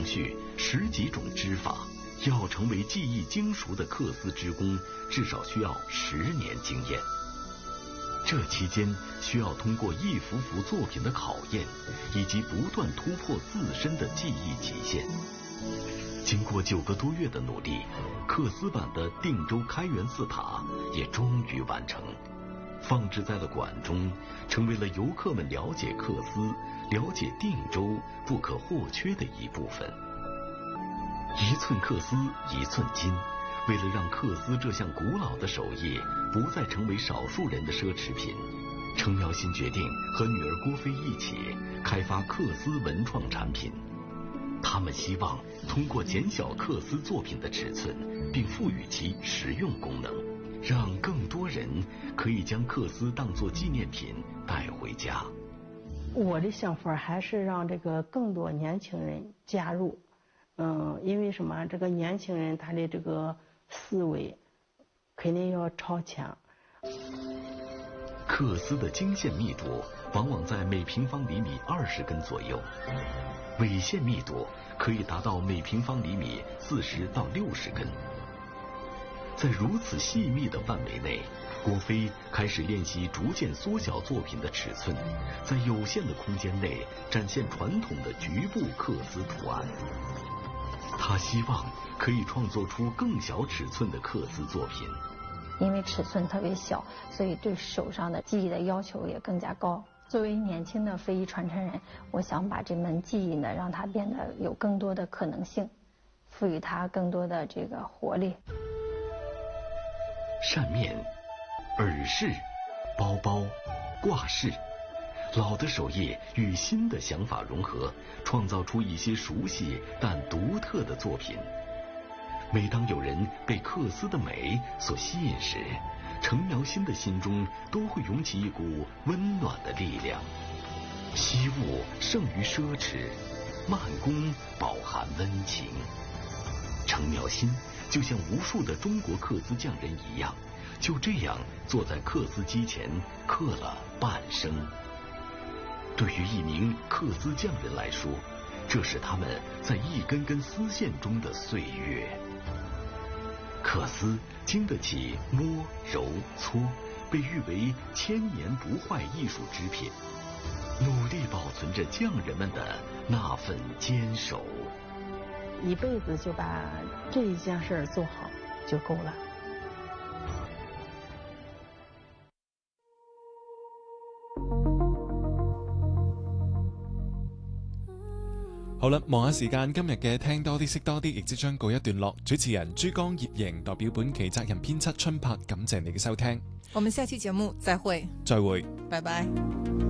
序10几种织法，要成为技艺精熟的缂丝织工，至少需要10年经验。这期间需要通过一幅幅作品的考验，以及不断突破自身的技艺极限。经过9个多月的努力，缂丝版的定州开元寺塔也终于完成，放置在了馆中，成为了游客们了解缂丝、了解定州不可或缺的一部分。1寸缂丝1寸金，为了让缂丝这项古老的手艺不再成为少数人的奢侈品，程苗新决定和女儿郭飞一起开发缂丝文创产品。他们希望通过减小缂丝作品的尺寸，并赋予其实用功能，让更多人可以将缂丝当作纪念品带回家。 我的想法还是让这个更多年轻人加入，因为什么？这个年轻人他的这个思维肯定要超前。 缂丝的经线密度往往在每平方厘米20根左右，纬线密度可以达到每平方厘米40到60根。在如此细密的范围内，郭飞开始练习逐渐缩小作品的尺寸，在有限的空间内展现传统的局部缂丝图案。他希望可以创作出更小尺寸的缂丝作品。 因为尺寸特别小，所以对手上的技艺的要求也更加高。作为年轻的非遗传承人，我想把这门技艺呢，让它变得有更多的可能性，赋予它更多的这个活力。 扇面、耳饰、包包、挂饰，老的手艺与新的想法融合，创造出一些熟悉但独特的作品。每当有人被缂丝的美所吸引时，程苗新的心中都会涌起一股温暖的力量。惜物胜于奢侈，慢工饱含温情。程苗新就像无数的中国缂丝匠人一样，就这样坐在缂丝机前刻了半生。对于一名缂丝匠人来说，这是他们在一根根丝线中的岁月。缂丝经得起摸揉搓，被誉为1000年不坏艺术织品，努力保存着匠人们的那份坚守。 一辈子就把这一件事做好就够了。 好啦，望下時間，今日嘅聽多啲識多啲亦即將告一段落。主持人珠江葉瑩代表本期責任編輯春柏，感謝你嘅收聽。 我們下期節目再會。 再會， 拜拜。